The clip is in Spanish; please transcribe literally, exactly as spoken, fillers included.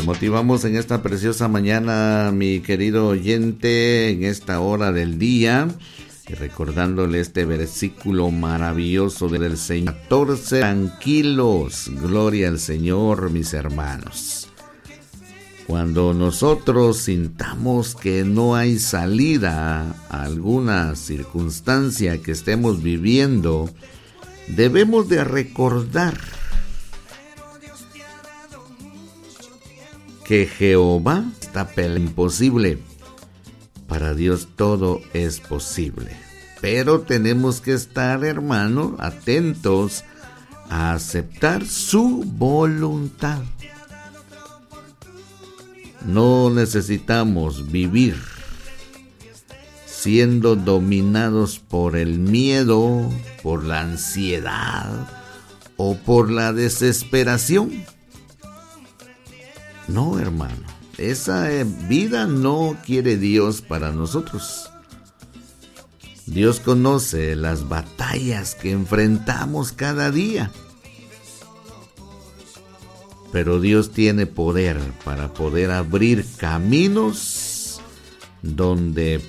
motivamos en esta preciosa mañana, mi querido oyente, en esta hora del día, y recordándole este versículo maravilloso del Señor. catorce Tranquilos, gloria al Señor, mis hermanos. Cuando nosotros sintamos que no hay salida a alguna circunstancia que estemos viviendo, debemos de recordar que Jehová está peleando imposible. Para Dios todo es posible. Pero tenemos que estar, hermano, atentos a aceptar su voluntad. No necesitamos vivir siendo dominados por el miedo, por la ansiedad o por la desesperación. No, hermano, esa vida no quiere Dios para nosotros. Dios conoce las batallas que enfrentamos cada día. Pero Dios tiene poder para poder abrir caminos donde